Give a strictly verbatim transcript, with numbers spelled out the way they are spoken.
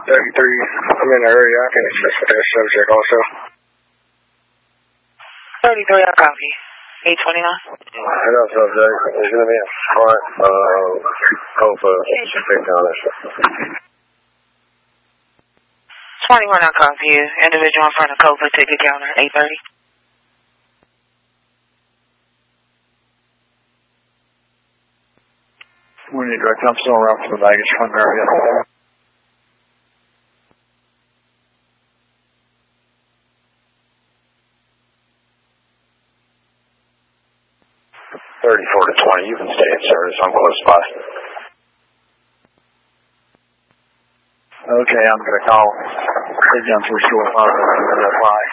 thirty-three, I'm in the area. I can assist with that subject also. thirty-three, I copy. eight twenty-nine. Hello, subject. There's going to be a front uh, Copa picked on us. twenty-one, I copy you. Individual in front of Copa, ticket counter, eight thirty. We need direct. I'm still around for the baggage front area. thirty-four to twenty, you can stay in service. I'm close by. Okay, I'm going to call. They've done for sure. I'll apply.